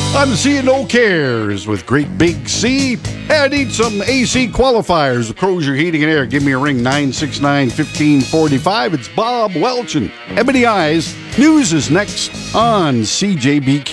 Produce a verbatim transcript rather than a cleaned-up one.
I'm seeing no cares with Great Big C. Hey, I need some A C qualifiers with Crozier Heating and Air. Give me a ring, nine six nine, one five four five. It's Bob Welch and Ebony Eyes. News is next on C J B Q.